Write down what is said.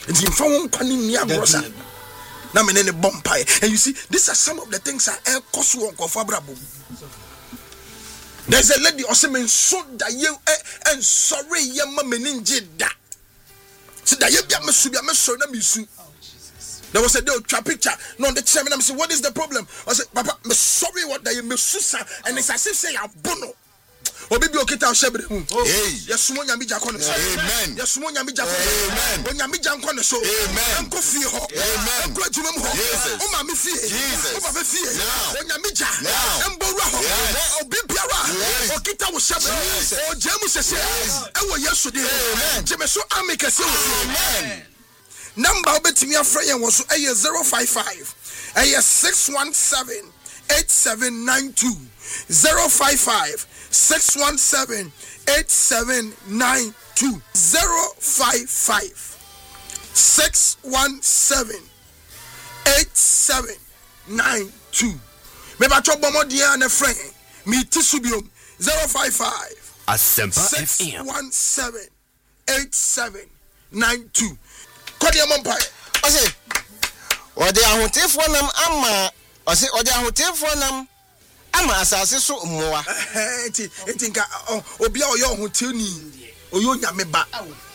Nti mfa won kwani ni agrosa. Na me ne bompae. And you see, these are some of the things that kosu on kofo abrabo. There's a lady oseme so da ye and sorry ye ma meninje da. So da ye bia me su bia me so na me su. There was a day of picture. No, the chairman I said, what is the problem? I said, Papa, me sorry what that you me susa and it's as if say a bono. Obi bi okita shebre hu. Yes mo nyame ja kono so. Amen. Yes mo nyame ja kono. Amen. O nyame ja kono so. Amen. Enko fie ho. Amen. Enko adwuma mu ho. O ma me fie. O ma be fie. O nyame ja. Embowra ho. Obi biara. Okita wo shebre. O jemu sese. E wo yesu de. Jeme so amikase wo. Amen. Number obetimi afra yen wo so 055 617 8792 055 617 8792 055 617 8792. Me ba chobo mo dia na friend me tisubium 055 Asempa FM 617 8792. Kodi amampai ose ode ahotefo nam ama ose ode ahotefo nam ama asase so mmoa enti nka obi a oyo hotel ni oyo nyame ba